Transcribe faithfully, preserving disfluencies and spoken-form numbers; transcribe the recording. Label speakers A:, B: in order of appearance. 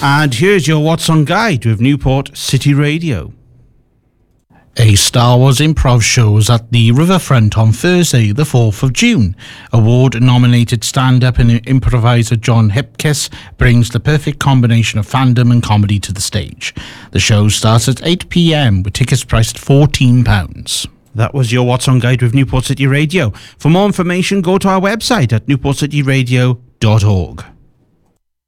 A: And here's your What's On Guide with Newport City Radio.
B: A Star Wars improv shows at the Riverfront on Thursday, the fourth of June. Award-nominated stand-up and improviser John Hipkiss brings the perfect combination of fandom and comedy to the stage. The show starts at eight p.m. with tickets priced at fourteen pounds.
A: That was your What's On Guide with Newport City Radio. For more information, go to our website at newport city radio dot org.